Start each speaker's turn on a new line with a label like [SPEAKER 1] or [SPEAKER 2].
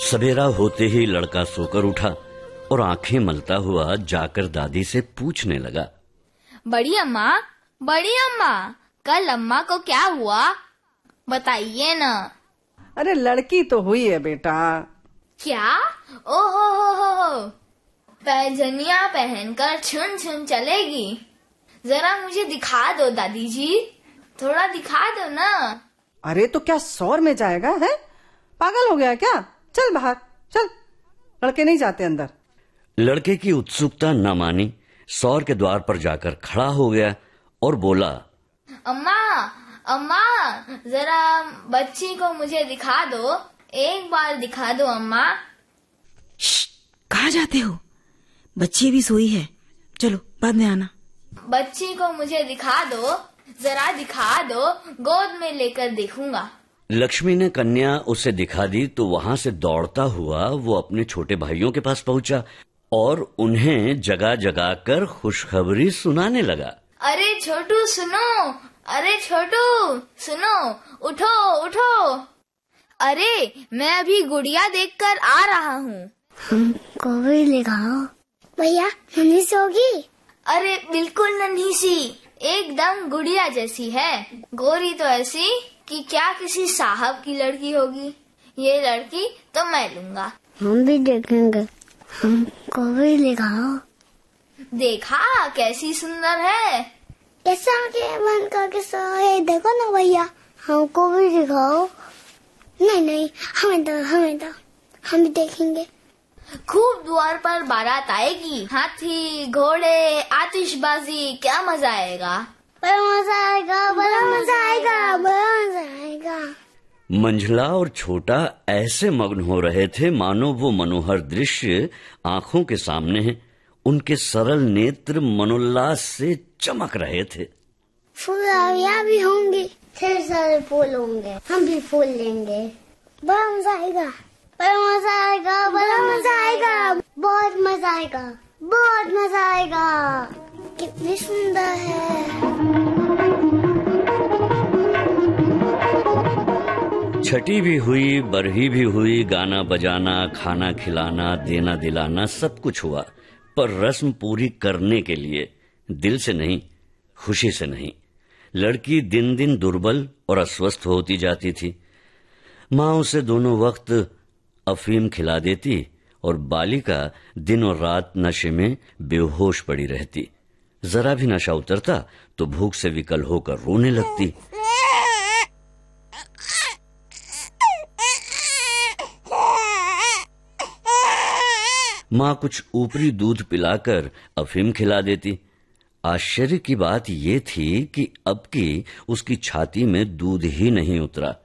[SPEAKER 1] सवेरा होते ही लड़का सोकर उठा और आंखें मलता हुआ जाकर दादी से पूछने लगा,
[SPEAKER 2] बड़ी अम्मा, कल अम्मा को क्या हुआ, बताइए ना।
[SPEAKER 3] अरे लड़की तो हुई है बेटा।
[SPEAKER 2] क्या? ओहो, पैजनिया पहनकर छुन छुन चलेगी। जरा मुझे दिखा दो दादी जी, थोड़ा दिखा दो ना।
[SPEAKER 3] अरे तो क्या सौर में जाएगा है? पागल हो गया क्या? चल बाहर चल, लड़के नहीं जाते अंदर।
[SPEAKER 1] लड़के की उत्सुकता न मानी, सौर के द्वार पर जाकर खड़ा हो गया और बोला,
[SPEAKER 2] अम्मा, जरा बच्ची को मुझे दिखा दो, एक बार दिखा दो अम्मा।
[SPEAKER 4] कहाँ जाते हो? बच्ची भी सोई है, चलो बाद में आना।
[SPEAKER 2] बच्ची को मुझे दिखा दो, जरा दिखा दो, गोद में लेकर देखूंगा।
[SPEAKER 1] लक्ष्मी ने कन्या उसे दिखा दी तो वहां से दौड़ता हुआ वो अपने छोटे भाइयों के पास पहुंचा और उन्हें जगा जगा कर खुशखबरी सुनाने लगा।
[SPEAKER 2] अरे छोटू सुनो, उठो। अरे मैं अभी गुड़िया देखकर आ रहा हूँ।
[SPEAKER 5] हमको भी दिखाओ। भैया नन्ही सोगी?
[SPEAKER 2] अरे बिल्कुल नन्ही सी, एकदम गुड़िया जैसी है। गोरी तो ऐसी कि क्या किसी साहब की लड़की होगी। ये लड़की तो मैं लूंगा।
[SPEAKER 5] हम भी देखेंगे, हमको भी दिखाओ।
[SPEAKER 2] देखा कैसी सुंदर है।
[SPEAKER 5] कैसा के मन का कैसा है, देखो ना भैया, हमको भी दिखाओ। नहीं हमें दो, हम भी देखेंगे।
[SPEAKER 2] खूब द्वार पर बारात आएगी, हाथी घोड़े आतिशबाजी, क्या मजा आएगा।
[SPEAKER 5] बड़ा मजा आएगा।
[SPEAKER 1] मंझला और छोटा ऐसे मग्न हो रहे थे मानो वो मनोहर दृश्य आंखों के सामने है। उनके सरल नेत्र मनोल्लास से चमक रहे थे।
[SPEAKER 5] फुलवारियाँ भी होंगी, ढेर सारे फूल होंगे, हम भी फूल लेंगे। बड़ा मजा आएगा, बहुत मजा आएगा। कितनी सुंदर है।
[SPEAKER 1] छठी भी हुई, बरही भी हुई, गाना बजाना, खाना खिलाना, देना दिलाना सब कुछ हुआ, पर रस्म पूरी करने के लिए दिल से नहीं, खुशी से नहीं। लड़की दिन दिन दुर्बल और अस्वस्थ होती जाती थी। माँ उसे दोनों वक्त अफीम खिला देती और बालिका दिन और रात नशे में बेहोश पड़ी रहती। जरा भी नशा उतरता तो भूख से विकल होकर रोने लगती। माँ कुछ ऊपरी दूध पिलाकर अफीम खिला देती। आश्चर्य की बात ये थी कि अब की उसकी छाती में दूध ही नहीं उतरा।